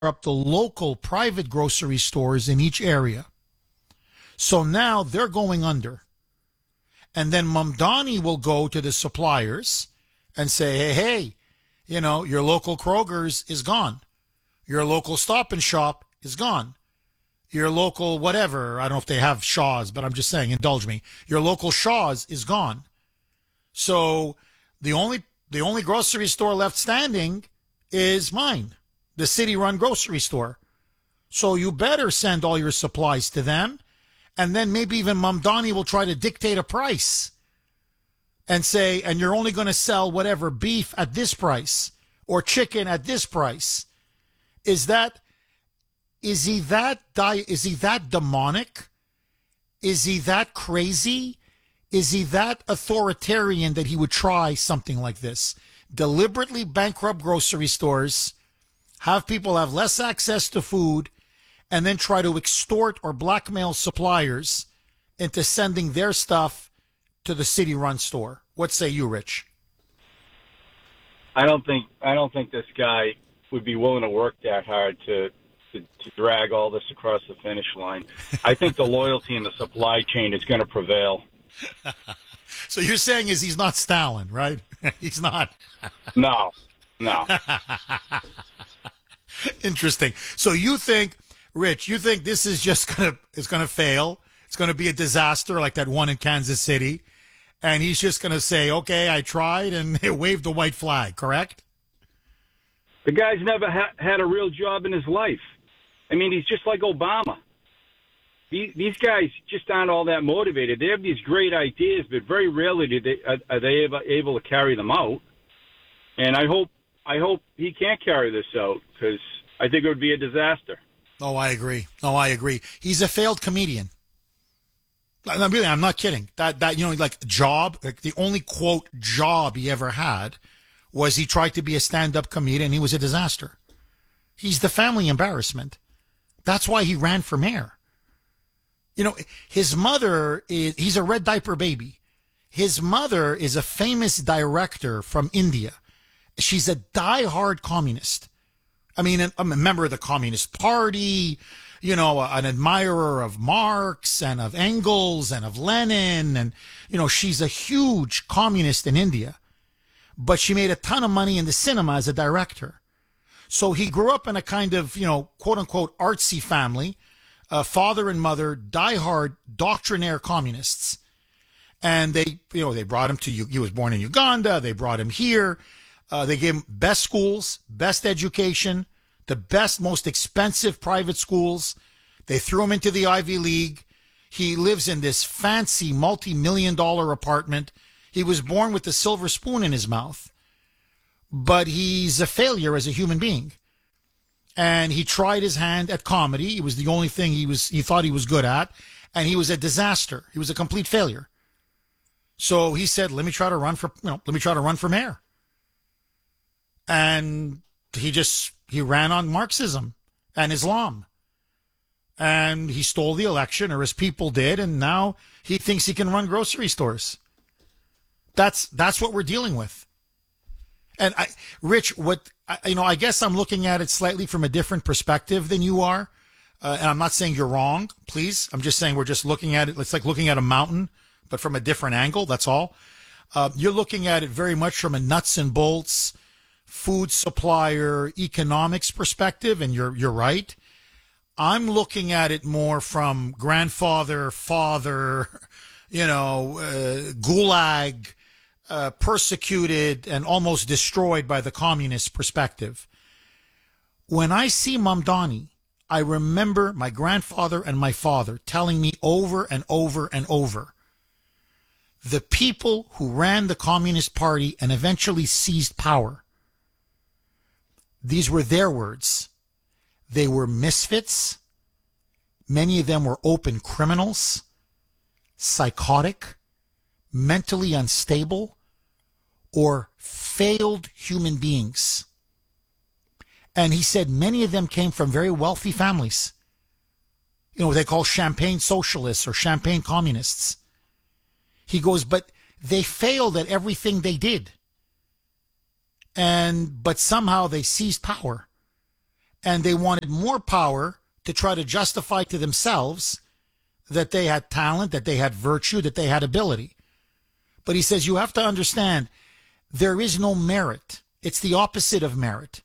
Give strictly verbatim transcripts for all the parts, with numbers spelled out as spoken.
up the local private grocery stores in each area. So now they're going under. And then Mamdani will go to the suppliers and say, hey, hey, you know, your local Kroger's is gone. Your local Stop and Shop is gone. Your local whatever, I don't know if they have Shaw's, but I'm just saying, indulge me. Your local Shaw's is gone. So the only the only grocery store left standing is mine, the city-run grocery store. So you better send all your supplies to them, and then maybe even Mamdani will try to dictate a price and say, and you're only going to sell whatever beef at this price or chicken at this price. Is that is he that di- is he that demonic? Is he that crazy? Is he that authoritarian that he would try something like this? Deliberately bankrupt grocery stores, have people have less access to food, and then try to extort or blackmail suppliers into sending their stuff to the city-run store. What say you, Rich? I don't think I don't think this guy would be willing to work that hard to, to, to drag all this across the finish line. I think the loyalty in the supply chain is going to prevail. So you're saying is he's not Stalin, right? He's not. No, no. Interesting. So you think, Rich, you think this is just gonna it's gonna fail? It's gonna be a disaster like that one in Kansas City, and he's just gonna say, "Okay, I tried," and they waved the white flag. Correct? The guy's never ha- had a real job in his life. I mean, he's just like Obama. These, these guys just aren't all that motivated. They have these great ideas, but very rarely do they, are, are they able, able to carry them out. And I hope I hope he can't carry this out, because I think it would be a disaster. Oh, I agree. Oh, I agree. He's a failed comedian. I'm really, I'm not kidding. That that you know, like job, like the only quote job he ever had was he tried to be a stand-up comedian, and he was a disaster. He's the family embarrassment. That's why he ran for mayor. You know, his mother is, he's a red diaper baby. His mother is a famous director from India. She's a diehard communist. I mean, a member of the Communist Party, you know, an admirer of Marx and of Engels and of Lenin. And, you know, she's a huge communist in India. But she made a ton of money in the cinema as a director. So he grew up in a kind of, you know, quote unquote artsy family. Uh, father and mother, diehard doctrinaire communists. And they, you know, they brought him to, he was born in Uganda. They brought him here. Uh, they gave him best schools, best education, the best, most expensive private schools. They threw him into the Ivy League. He lives in this fancy multi-million dollar apartment. He was born with a silver spoon in his mouth, but he's a failure as a human being. And he tried his hand at comedy. It was the only thing he was he thought he was good at, and he was a disaster. He was a complete failure. So he said, "Let me try to run for you know, let me try to run for mayor." And he just he ran on Marxism and Islam. And he stole the election, or his people did, and now he thinks he can run grocery stores. That's that's what we're dealing with. And I, Rich, what I, you know, I guess I'm looking at it slightly from a different perspective than you are. Uh, and I'm not saying you're wrong, please. I'm just saying we're just looking at it. It's like looking at a mountain, but from a different angle. That's all. Uh, you're looking at it very much from a nuts and bolts, food supplier, economics perspective, and you're you're right. I'm looking at it more from grandfather, father, you know, uh, gulag. Uh, persecuted and almost destroyed by the communist perspective. When I see Mamdani, I remember my grandfather and my father telling me over and over and over, the people who ran the Communist Party and eventually seized power, these were their words. They were misfits. Many of them were open criminals, psychotic, mentally unstable, or failed human beings. And he said many of them came from very wealthy families. You know, what they call champagne socialists or champagne communists. He goes, but they failed at everything they did. And, but somehow they seized power. and they wanted more power to try to justify to themselves that they had talent, that they had virtue, that they had ability. But he says you have to understand there is no merit. It's the opposite of merit.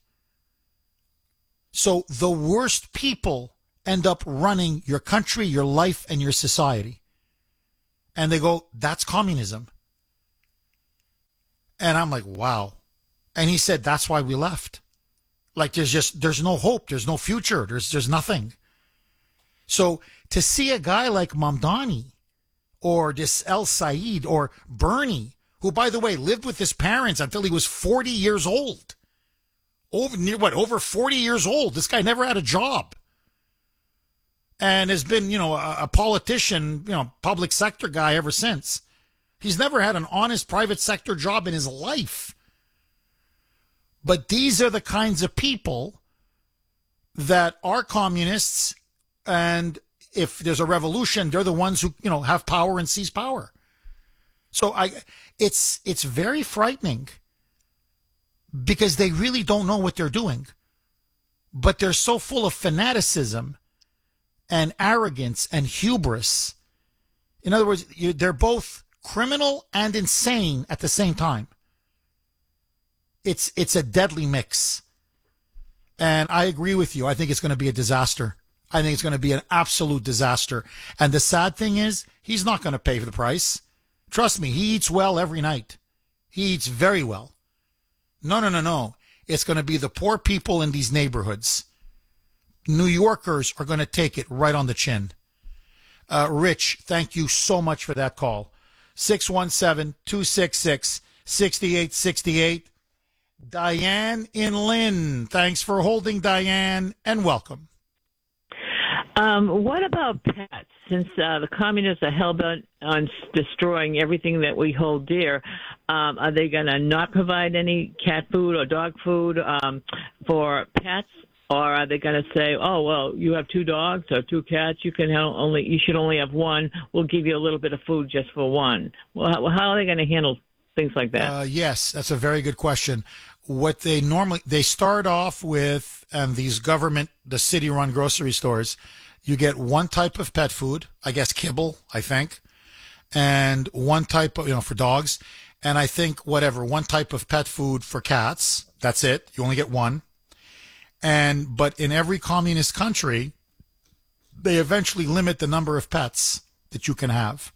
So the worst people end up running your country, your life, and your society. And they go, that's communism. And I'm like, wow. And he said, that's why we left. Like there's just, there's no hope. There's no future. There's, there's nothing. So to see a guy like Mamdani or this El Said or Bernie, who, by the way, lived with his parents until he was forty years old. Over near what, over forty years old. This guy never had a job. And has been, you know, a, a politician, you know, public sector guy ever since. He's never had an honest private sector job in his life. But these are the kinds of people that are communists, and if there's a revolution, they're the ones who, you know, have power and seize power. So I, it's it's very frightening because they really don't know what they're doing, but they're so full of fanaticism and arrogance and hubris. In other words, you, they're both criminal and insane at the same time. It's it's a deadly mix. And I agree with you. I think it's going to be a disaster. I think it's going to be an absolute disaster. And the sad thing is, he's not going to pay for the price. Trust me, he eats well every night. He eats very well. No, no, no, no. It's going to be the poor people in these neighborhoods. New Yorkers are going to take it right on the chin. Uh, Rich, thank you so much for that call. six one seven, two six six, six eight six eight. Diane in Lynn. Thanks for holding, Diane, and welcome. Um, what about pets? Since uh, the communists are hell-bent on destroying everything that we hold dear, um, are they going to not provide any cat food or dog food um, for pets? Or are they going to say, oh, well, you have two dogs or two cats, you can ha- only you should only have one. We'll give you a little bit of food just for one. Well, how, how are they going to handle things like that? Uh, yes, that's a very good question. What they normally, they start off with, and these government, the city-run grocery stores, you get one type of pet food, I guess kibble, I think, and one type of, you know, for dogs, and I think whatever, one type of pet food for cats. That's it. You only get one. And but in every communist country, they eventually limit the number of pets that you can have.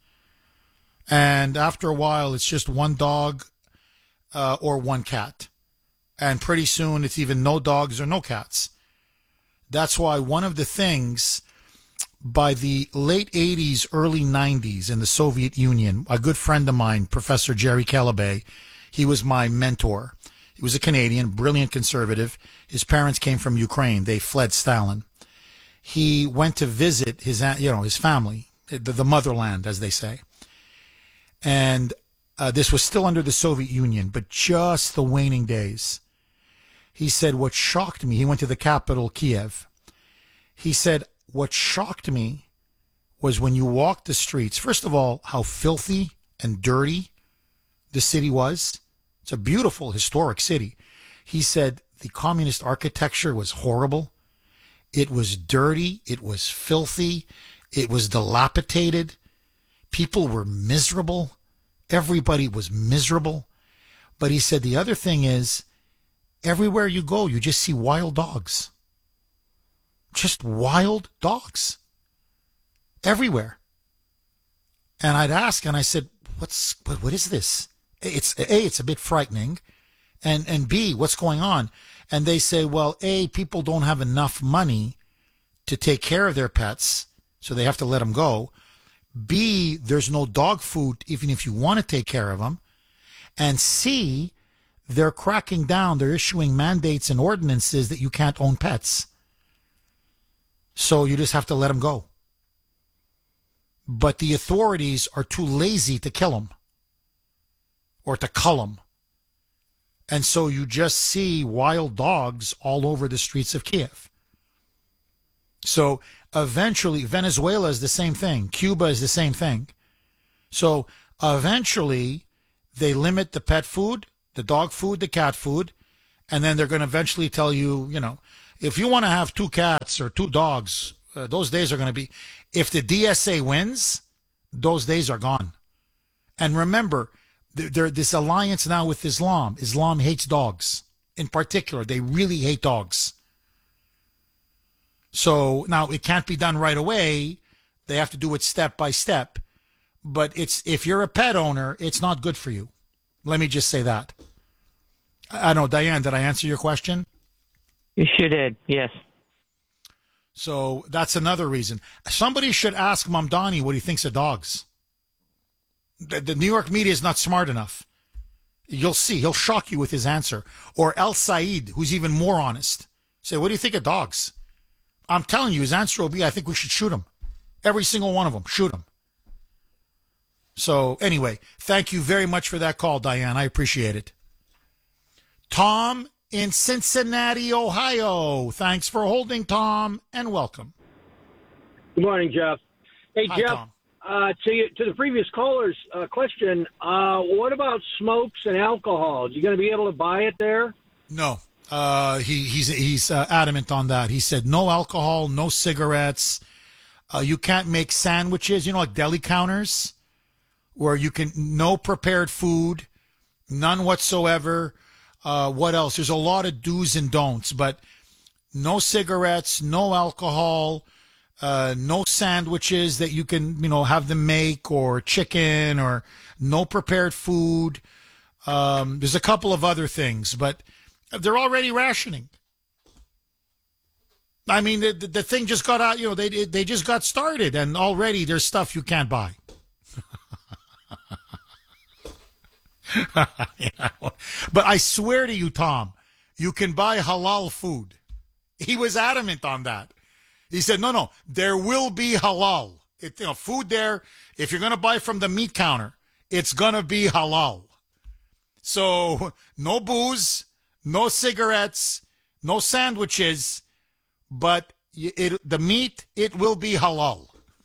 And after a while, it's just one dog uh, or one cat. And pretty soon, it's even no dogs or no cats. That's why one of the things by the late eighties, early nineties in the Soviet Union, a good friend of mine, Professor Jerry Kelebay, he was my mentor. He was a Canadian, brilliant conservative. His parents came from Ukraine. They fled Stalin. He went to visit his, you know, his family, the, the motherland, as they say. And uh, this was still under the Soviet Union, but just the waning days. He said, what shocked me, he went to the capital, Kiev. He said, what shocked me was when you walked the streets, first of all, how filthy and dirty the city was. It's a beautiful, historic city. He said the communist architecture was horrible. It was dirty. It was filthy. It was dilapidated. People were miserable. Everybody was miserable. But he said the other thing is, everywhere you go, you just see wild dogs. Just wild dogs. Everywhere. And I'd ask, and I said, what's, what, what is this? It's A, it's a bit frightening, and, and B, what's going on? And they say, well, A, people don't have enough money to take care of their pets, so they have to let them go. B, there's no dog food even if you want to take care of them. And C, they're cracking down, they're issuing mandates and ordinances that you can't own pets. So you just have to let them go. But the authorities are too lazy to kill them. Or to cull them. And so you just see wild dogs all over the streets of Kiev. So eventually, Venezuela is the same thing. Cuba is the same thing. So eventually, they limit the pet food, the dog food, the cat food, and then they're going to eventually tell you, you know, if you want to have two cats or two dogs, uh, those days are going to be, if the D S A wins, those days are gone. And remember, there this alliance now with Islam. Islam hates dogs. In particular, they really hate dogs. So now it can't be done right away. They have to do it step by step. But it's if you're a pet owner, it's not good for you. Let me just say that. I know, Diane, did I answer your question? You sure did, yes. So that's another reason. Somebody should ask Mamdani what he thinks of dogs. The, the New York media is not smart enough. You'll see. He'll shock you with his answer. Or El Said, who's even more honest. Say, what do you think of dogs? I'm telling you, his answer will be, I think we should shoot them. Every single one of them. Shoot them. So anyway, thank you very much for that call, Diane. I appreciate it. Tom in Cincinnati, Ohio. Thanks for holding, Tom, and welcome. Good morning, Jeff. Hey, Hi, Jeff, Tom. uh, to, you, to the previous caller's uh, question, uh, what about smokes and alcohol? Are you going to be able to buy it there? No. Uh, he, he's he's uh, adamant on that. He said no alcohol, no cigarettes. Uh, you can't make sandwiches, you know, like deli counters, where you can, no prepared food, none whatsoever. Uh, what else? There's a lot of do's and don'ts, but no cigarettes, no alcohol, uh, no sandwiches that you can, you know, have them make, or chicken, or no prepared food. Um, there's a couple of other things, but they're already rationing. I mean, the, the, the thing just got out, you know, they they just got started, and already there's stuff you can't buy. You know? But I swear to you, Tom, you can buy halal food. He was adamant on that. He said, no, no, there will be halal. It, you know, food there, if you're going to buy from the meat counter, it's going to be halal. So no booze, no cigarettes, no sandwiches, but it, the meat, it will be halal.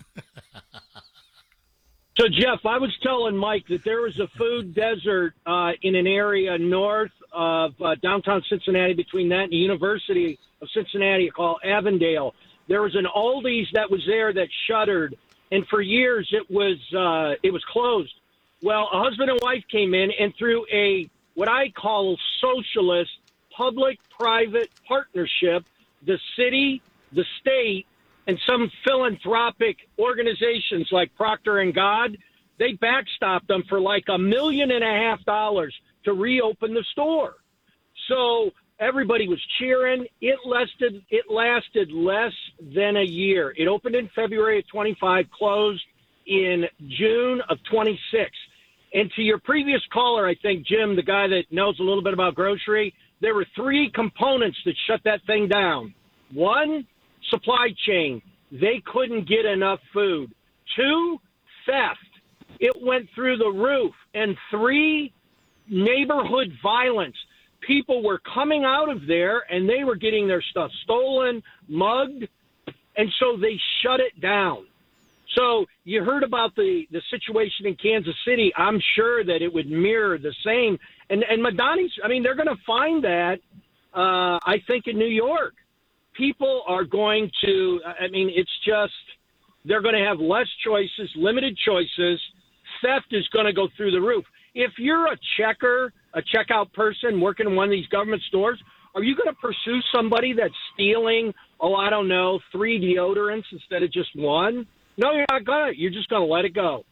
So, Jeff, I was telling Mike that there was a food desert uh, in an area north of uh, downtown Cincinnati, between that and the University of Cincinnati, called Avondale. There was an Aldi's that was there that shuttered, and for years it was uh, it was closed. Well, a husband and wife came in, and through a what I call socialist public-private partnership, the city, the state, and some philanthropic organizations like Procter and God, they backstopped them for like a million and a half dollars to reopen the store. So everybody was cheering. It lasted, it lasted less than a year. It opened in February of twenty-five, closed in June of twenty-six. And to your previous caller, I think, Jim, the guy that knows a little bit about grocery, there were three components that shut that thing down. One, supply chain. They couldn't get enough food. Two, theft. It went through the roof. And three, neighborhood violence. People were coming out of there and they were getting their stuff stolen, mugged, and so they shut it down. So you heard about the, the situation in Kansas City. I'm sure that it would mirror the same. And, and Madani's, I mean, they're going to find that, uh, I think, in New York. People are going to, I mean, it's just, they're going to have less choices, limited choices. Theft is going to go through the roof. If you're a checker, a checkout person working in one of these government stores, are you going to pursue somebody that's stealing, oh, I don't know, three deodorants instead of just one? No, you're not going to. You're just going to let it go.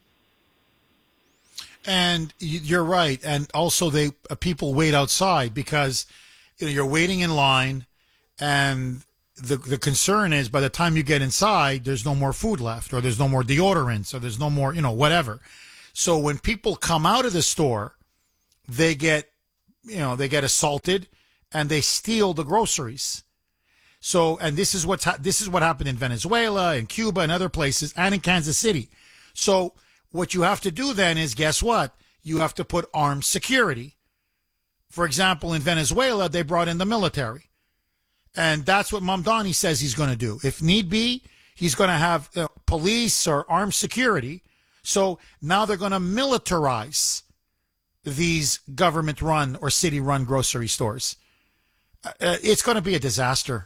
And you're right. And also, they uh, people wait outside because, you know, you're waiting in line, and the the concern is by the time you get inside, there's no more food left, or there's no more deodorants, or there's no more, you know, whatever. So when people come out of the store, they get, you know, they get assaulted, and they steal the groceries. So, and this is what's ha- this is what happened in Venezuela, in Cuba, and other places, and in Kansas City. So what you have to do then is, guess what? You have to put armed security. For example, in Venezuela, they brought in the military. And that's what Mamdani says he's going to do. If need be, he's going to have uh, police or armed security. So now they're going to militarize these government-run or city-run grocery stores. Uh, it's going to be a disaster.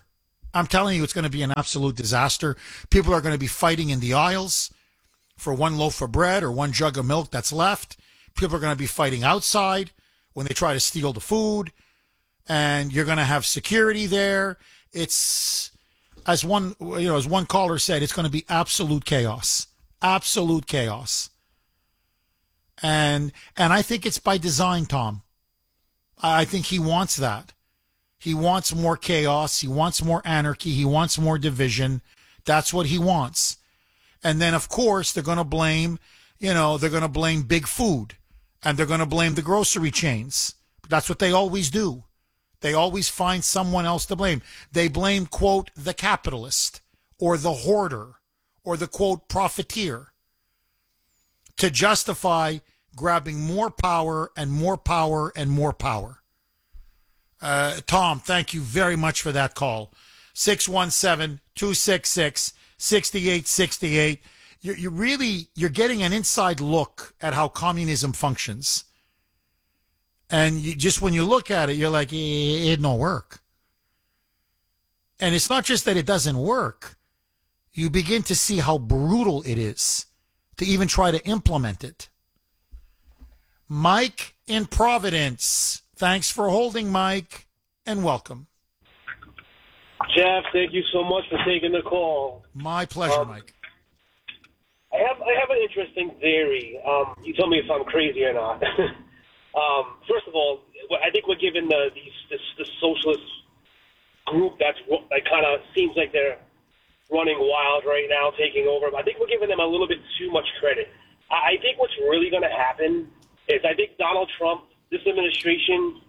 I'm telling you, it's going to be an absolute disaster. People are going to be fighting in the aisles for one loaf of bread or one jug of milk that's left. People are going to be fighting outside when they try to steal the food. And you're going to have security there. It's, as one, you know, as one caller said, it's going to be absolute chaos. Absolute chaos. And and I think it's by design, Tom. I think he wants that. He wants more chaos. He wants more anarchy. He wants more division. That's what he wants. And then, of course, they're going to blame, you know, they're going to blame big food. And they're going to blame the grocery chains. That's what they always do. They always find someone else to blame. They blame, quote, the capitalist or the hoarder or the, quote, profiteer to justify grabbing more power and more power and more power. Uh, Tom, thank you very much for that call. six one seven, two six six, six eight six eight. You're, you're really, you're getting an inside look at how communism functions. And you, just when you look at it, you're like, it, it don't work. And it's not just that it doesn't work. You begin to see how brutal it is to even try to implement it. Mike in Providence. Thanks for holding, Mike, and welcome. Jeff, thank you so much for taking the call. My pleasure, um, Mike. I have I have an interesting theory. Um, you tell me if I'm crazy or not. Um, first of all, I think we're giving the these this, this socialist group that's that kind of seems like they're running wild right now, taking over. I think we're giving them a little bit too much credit. I, I think what's really going to happen is I think Donald Trump, this administration,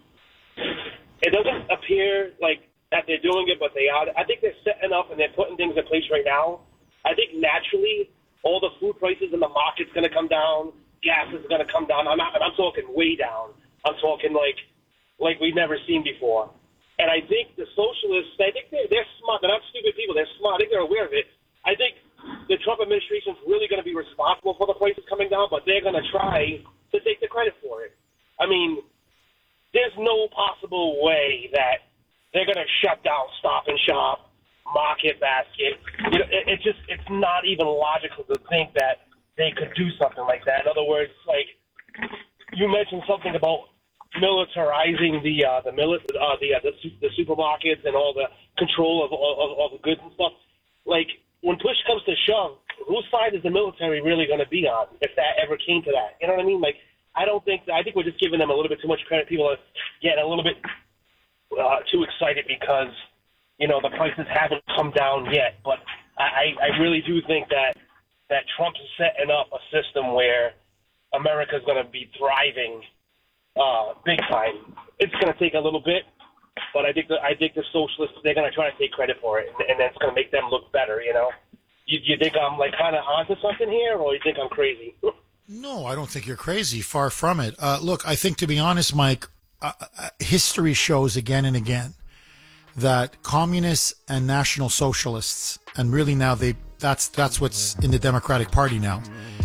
it doesn't appear like that they're doing it, but they are. I think they're setting up and they're putting things in place right now. I think naturally all the food prices in the market's going to come down. Gas is going to come down. I'm not, I'm talking way down. I'm talking like like we've never seen before. And I think the socialists, I think they're, they're smart. They're not stupid people. They're smart. I think they're aware of it. I think the Trump administration is really going to be responsible for the prices coming down, but they're going to try to take the credit for it. I mean, there's no possible way that they're going to shut down Stop and Shop, Market Basket. You know, it, it just it's not even logical to think that they could do something like that. In other words, like you mentioned something about militarizing the uh, the, mili- uh, the, uh, the the supermarkets and all the control of of, of the goods and stuff. Like when push comes to shove, whose side is the military really going to be on if that ever came to that? You know what I mean? Like I don't think I think we're just giving them a little bit too much credit. People are getting a little bit uh, too excited because you know the prices haven't come down yet. But I, I really do think that. that Trump's setting up a system where America's going to be thriving uh, big time. It's going to take a little bit, but I think the, I think the socialists, they're going to try to take credit for it, and, and that's going to make them look better, you know? You, you think I'm, like, kind of onto something here, or you think I'm crazy? No, I don't think you're crazy. Far from it. Uh, look, I think, to be honest, Mike, uh, uh, history shows again and again that communists and national socialists, and really now they that's that's what's in the Democratic Party now,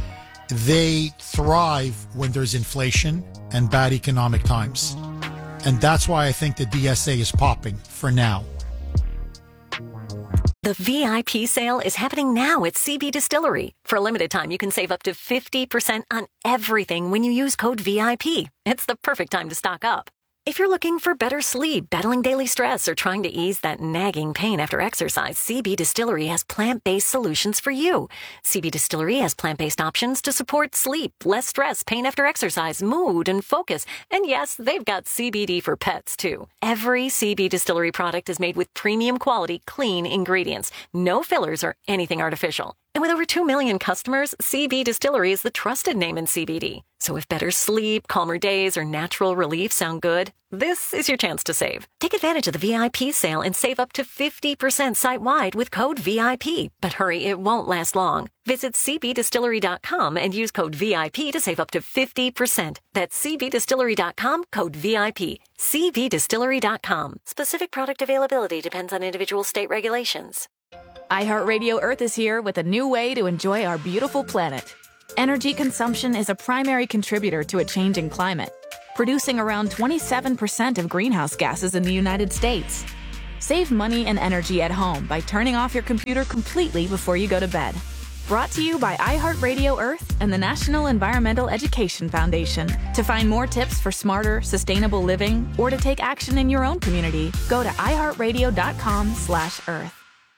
they thrive when there's inflation and bad economic times. And that's why I think the D S A is popping for now. The V I P sale is happening now at C B Distillery. For a limited time, you can save up to fifty percent on everything when you use code V I P. It's the perfect time to stock up. If you're looking for better sleep, battling daily stress, or trying to ease that nagging pain after exercise, C B Distillery has plant-based solutions for you. C B Distillery has plant-based options to support sleep, less stress, pain after exercise, mood, and focus. And yes, they've got C B D for pets, too. Every C B Distillery product is made with premium quality, clean ingredients. No fillers or anything artificial. And with over two million customers, C B Distillery is the trusted name in C B D. So if better sleep, calmer days, or natural relief sound good, this is your chance to save. Take advantage of the V I P sale and save up to fifty percent site-wide with code V I P. But hurry, it won't last long. Visit c b distillery dot com and use code V I P to save up to fifty percent. That's c b distillery dot com, code V I P. c b distillery dot com. Specific product availability depends on individual state regulations. iHeartRadio Earth is here with a new way to enjoy our beautiful planet. Energy consumption is a primary contributor to a changing climate, producing around twenty-seven percent of greenhouse gases in the United States. Save money and energy at home by turning off your computer completely before you go to bed. Brought to you by iHeartRadio Earth and the National Environmental Education Foundation. To find more tips for smarter, sustainable living or to take action in your own community, go to iHeartRadio.com slash Earth.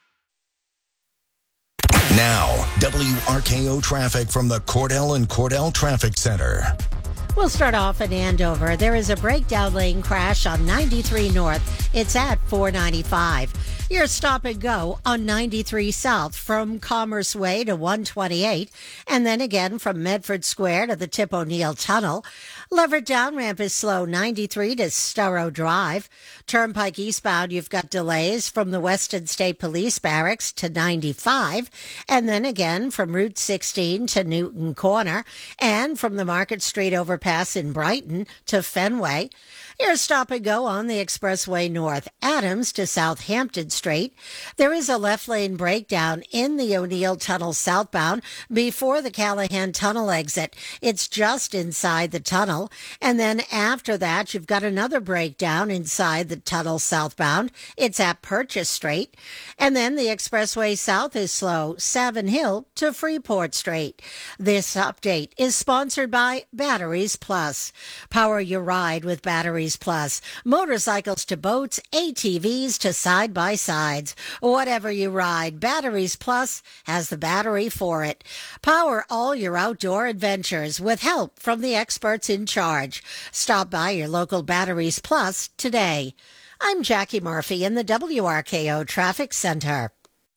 Now, W R K O traffic from the Cordell and Cordell Traffic Center. We'll start off in Andover. There is a breakdown lane crash on ninety-three North. It's at four ninety-five. Your stop and go on ninety-three South from Commerce Way to one twenty-eight, and then again from Medford Square to the Tip O'Neill Tunnel. Leverett down ramp is slow, ninety-three to Storrow Drive. Turnpike eastbound, you've got delays from the Weston State Police Barracks to ninety-five, and then again from Route sixteen to Newton Corner, and from the Market Street overpass in Brighton to Fenway. Your stop and go on the Expressway North, Adams to Southampton Street. There is a left lane breakdown in the O'Neill Tunnel southbound before the Callahan Tunnel exit. It's just inside the tunnel. And then after that, you've got another breakdown inside the tunnel southbound. It's at Purchase Street. And then the Expressway South is slow, Savin Hill to Freeport Street. This update is sponsored by Batteries Plus. Power your ride with Batteries Plus. Motorcycles to boats, A T Vs to side-by-sides. Whatever you ride, Batteries Plus has the battery for it. Power all your outdoor adventures with help from the experts in charge. Stop by your local Batteries Plus today. I'm Jackie Murphy in the W R K O Traffic Center.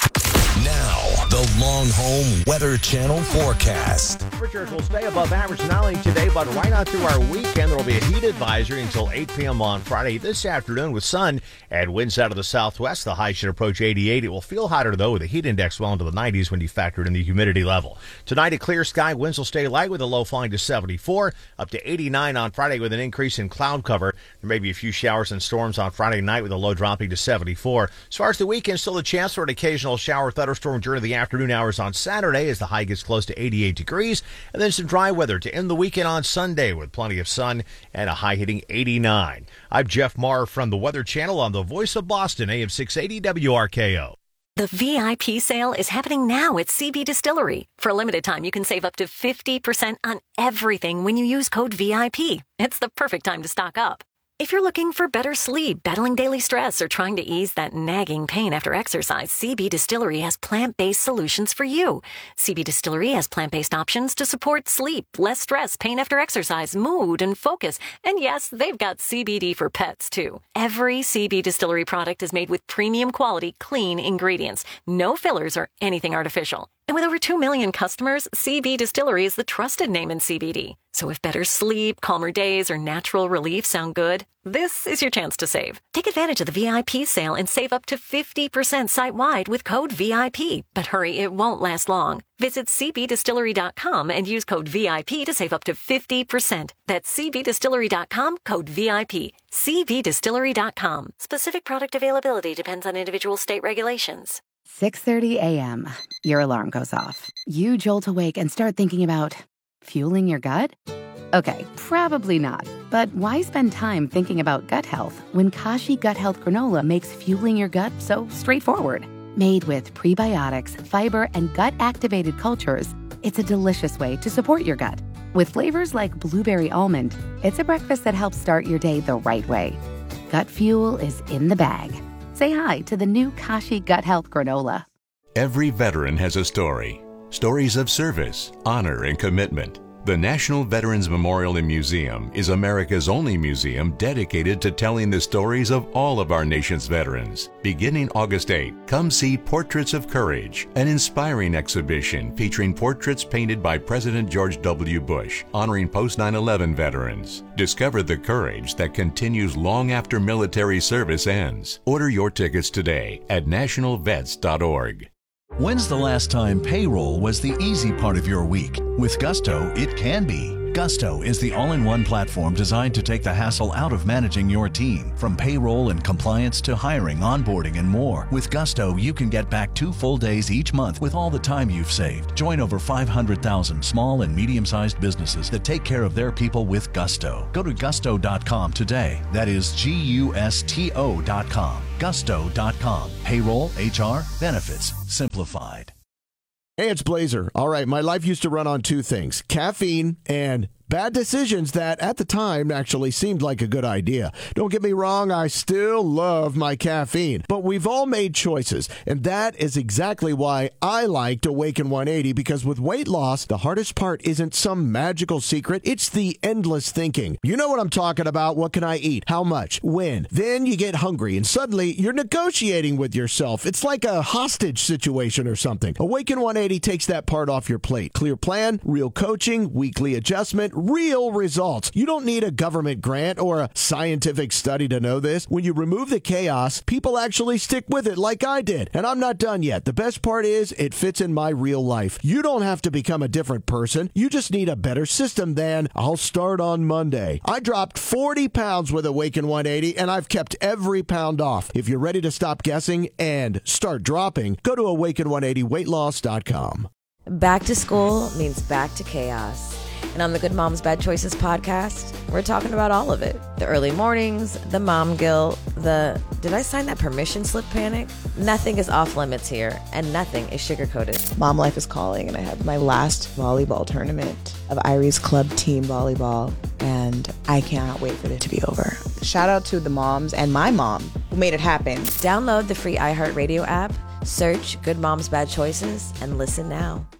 Now, the Long Home Weather Channel forecast. Temperatures will stay above average not only today, but right on through our weekend. There will be a heat advisory until eight p.m. on Friday this afternoon with sun and winds out of the southwest. The high should approach eighty-eight. It will feel hotter, though, with the heat index well into the nineties when you factor in the humidity level. Tonight, a clear sky. Winds will stay light with a low falling to seventy-four, up to eighty-nine on Friday with an increase in cloud cover. There may be a few showers and storms on Friday night with a low dropping to seventy-four. As far as the weekend, still a chance for an occasional shower thunderstorm during the afternoon hours on Saturday as the high gets close to eighty-eight degrees, and then some dry weather to end the weekend on Sunday with plenty of sun and a high hitting eighty-nine. I'm Jeff Marr from the Weather Channel on the Voice of Boston, A M six eighty W R K O. The V I P sale is happening now at C B Distillery. For a limited time, you can save up to fifty percent on everything when you use code V I P. It's the perfect time to stock up. If you're looking for better sleep, battling daily stress, or trying to ease that nagging pain after exercise, C B Distillery has plant-based solutions for you. C B Distillery has plant-based options to support sleep, less stress, pain after exercise, mood, and focus. And yes, they've got C B D for pets, too. Every C B Distillery product is made with premium quality, clean ingredients. No fillers or anything artificial. And with over two million customers, C B Distillery is the trusted name in C B D. So if better sleep, calmer days, or natural relief sound good, this is your chance to save. Take advantage of the V I P sale and save up to fifty percent site-wide with code V I P. But hurry, it won't last long. Visit C B distillery dot com and use code V I P to save up to fifty percent. That's C B distillery dot com, code V I P. C B distillery dot com. Specific product availability depends on individual state regulations. six thirty a.m. Your alarm goes off. You jolt awake and start thinking about fueling your gut? Okay, probably not. But why spend time thinking about gut health when Kashi Gut Health Granola makes fueling your gut so straightforward? Made with prebiotics, fiber, and gut-activated cultures, it's a delicious way to support your gut. With flavors like blueberry almond, it's a breakfast that helps start your day the right way. Gut fuel is in the bag. Say hi to the new Kashi Gut Health Granola. Every veteran has a story. Stories of service, honor, and commitment. The National Veterans Memorial and Museum is America's only museum dedicated to telling the stories of all of our nation's veterans. Beginning August eighth, come see Portraits of Courage, an inspiring exhibition featuring portraits painted by President George W. Bush, honoring post nine eleven veterans. Discover the courage that continues long after military service ends. Order your tickets today at national vets dot org. When's the last time payroll was the easy part of your week? With Gusto, it can be. Gusto is the all-in-one platform designed to take the hassle out of managing your team. From payroll and compliance to hiring, onboarding, and more. With Gusto, you can get back two full days each month with all the time you've saved. Join over five hundred thousand small and medium-sized businesses that take care of their people with Gusto. Go to gusto dot com today. That is G U S T O dot com. gusto dot com. Payroll, H R, benefits, simplified. Hey, it's Blazer. All right, my life used to run on two things, caffeine and bad decisions that at the time actually seemed like a good idea. Don't get me wrong, I still love my caffeine, but we've all made choices, and that is exactly why I liked Awaken one eighty, because with weight loss, the hardest part isn't some magical secret, it's the endless thinking. You know what I'm talking about. What can I eat? How much? When? Then you get hungry, and suddenly you're negotiating with yourself. It's like a hostage situation or something. Awaken one eighty takes that part off your plate. Clear plan, real coaching, weekly adjustment, real results. You don't need a government grant or a scientific study to know this. When you remove the chaos, people actually stick with it like I did. And I'm not done yet. The best part is it fits in my real life. You don't have to become a different person. You just need a better system than I'll start on Monday. I dropped forty pounds with Awaken one eighty, and I've kept every pound off. If you're ready to stop guessing and start dropping, go to awaken one eighty weight loss dot com. Back to school means back to chaos. And on the Good Moms Bad Choices podcast, we're talking about all of it. The early mornings, the mom guilt, the did I sign that permission slip panic? Nothing is off limits here, and nothing is sugar-coated. Mom life is calling, and I have my last volleyball tournament of Irie's club team volleyball, and I cannot wait for it to be over. Shout out to the moms and my mom who made it happen. Download the free iHeartRadio app, search Good Moms Bad Choices, and listen now.